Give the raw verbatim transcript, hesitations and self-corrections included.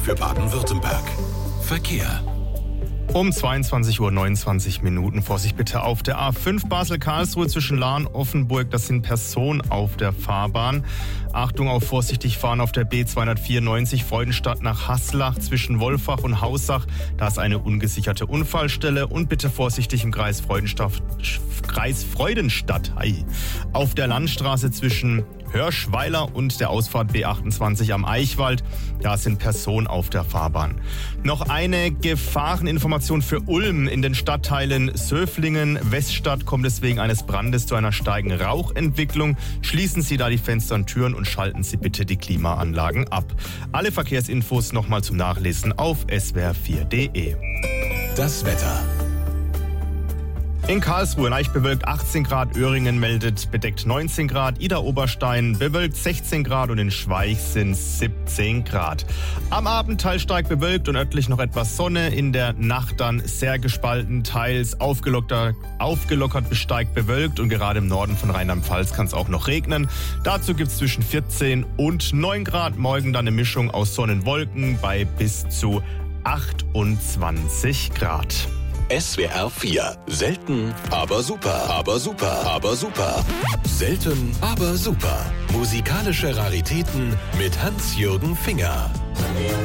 für Baden-Württemberg. Verkehr. Um zweiundzwanzig Uhr neunundzwanzig Minuten. Vorsicht bitte auf der A fünf Basel-Karlsruhe zwischen Lahn und Offenburg. Das sind Personen auf der Fahrbahn. Achtung auf vorsichtig fahren auf der B zweihundertvierundneunzig Freudenstadt nach Haslach zwischen Wolfach und Hausach. Da ist eine ungesicherte Unfallstelle. Und bitte vorsichtig im Kreis Freudenstadt, Kreis Freudenstadt hey, auf der Landstraße zwischen Hörschweiler und der Ausfahrt B achtundzwanzig am Eichwald. Da sind Personen auf der Fahrbahn. Noch eine Gefahreninformation für Ulm. In den Stadtteilen Söflingen, Weststadt kommt es wegen eines Brandes zu einer starken Rauchentwicklung. Schließen Sie da die Fenster und Türen und schalten Sie bitte die Klimaanlagen ab. Alle Verkehrsinfos nochmal zum Nachlesen auf s w r vier punkt d e. Das Wetter. In Karlsruhe leicht bewölkt achtzehn Grad, Öhringen meldet bedeckt neunzehn Grad, Idar-Oberstein bewölkt sechzehn Grad und in Schweich sind siebzehn Grad. Am Abend teils stark bewölkt und örtlich noch etwas Sonne, in der Nacht dann sehr gespalten, teils aufgelockert, aufgelockert bis stark bewölkt und gerade im Norden von Rheinland-Pfalz kann es auch noch regnen. Dazu gibt es zwischen vierzehn und neun Grad, morgen dann eine Mischung aus Sonne und Wolken bei bis zu achtundzwanzig Grad. S W R vier. Selten, aber super. Aber super. Aber super. Selten, aber super. Musikalische Raritäten mit Hans-Jürgen Finger.